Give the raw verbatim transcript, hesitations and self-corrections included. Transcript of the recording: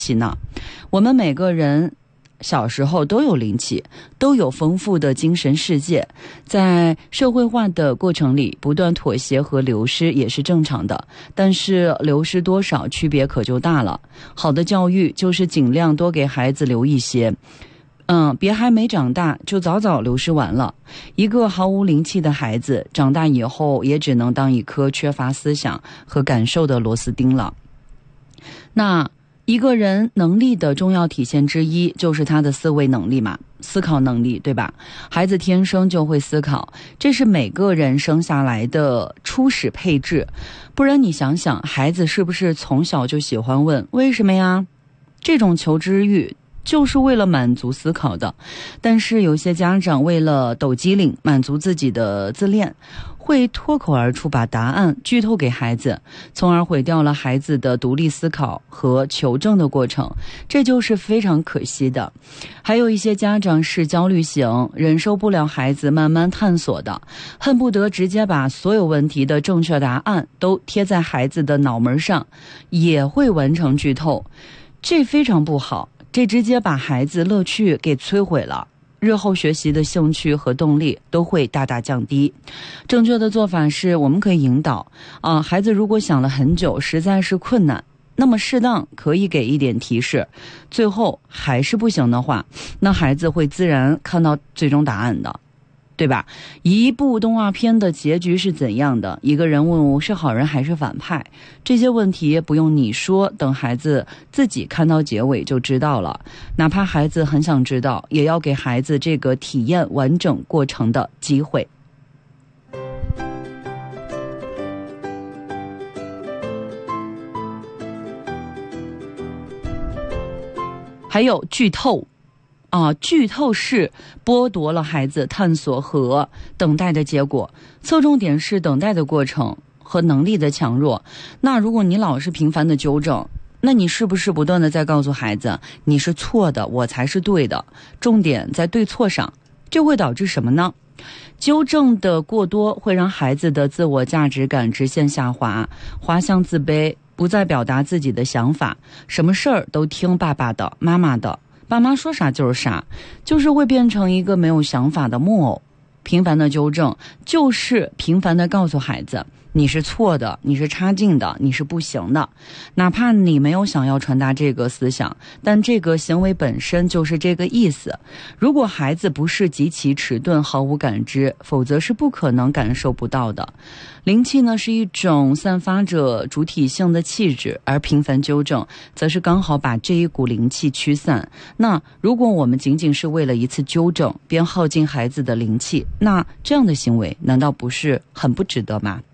气呢？我们每个人小时候都有灵气，都有丰富的精神世界，在社会化的过程里，不断妥协和流失也是正常的，但是流失多少区别可就大了。好的教育就是尽量多给孩子留一些，嗯，别还没长大就早早流失完了。一个毫无灵气的孩子，长大以后也只能当一颗缺乏思想和感受的螺丝钉了。那一个人能力的重要体现之一就是他的思维能力嘛，思考能力，对吧？孩子天生就会思考，这是每个人生下来的初始配置。不然你想想，孩子是不是从小就喜欢问为什么呀？这种求知欲就是为了满足思考的。但是有些家长为了抖机灵，满足自己的自恋，会脱口而出把答案剧透给孩子，从而毁掉了孩子的独立思考和求证的过程，这就是非常可惜的。还有一些家长是焦虑型，忍受不了孩子慢慢探索的，恨不得直接把所有问题的正确答案都贴在孩子的脑门上，也会完成剧透，这非常不好，这直接把孩子乐趣给摧毁了，日后学习的兴趣和动力都会大大降低。正确的做法是，我们可以引导啊，孩子如果想了很久实在是困难，那么适当可以给一点提示，最后还是不行的话，那孩子会自然看到最终答案的，对吧？一部动画片的结局是怎样的？一个人物是好人还是反派？这些问题不用你说，等孩子自己看到结尾就知道了。哪怕孩子很想知道，也要给孩子这个体验完整过程的机会。还有剧透啊，剧透是剥夺了孩子探索和等待的结果，侧重点是等待的过程和能力的强弱。那如果你老是频繁的纠正，那你是不是不断的在告诉孩子你是错的，我才是对的，重点在对错上，这会导致什么呢？纠正的过多会让孩子的自我价值感直线下滑，滑向自卑，不再表达自己的想法，什么事儿都听爸爸的妈妈的，爸妈说啥就是啥，就是会变成一个没有想法的木偶。频繁的纠正就是频繁的告诉孩子你是错的，你是差劲的，你是不行的，哪怕你没有想要传达这个思想，但这个行为本身就是这个意思。如果孩子不是极其迟钝毫无感知，否则是不可能感受不到的。灵气呢是一种散发着主体性的气质，而频繁纠正则是刚好把这一股灵气驱散。那如果我们仅仅是为了一次纠正便耗尽孩子的灵气，那这样的行为难道不是很不值得吗？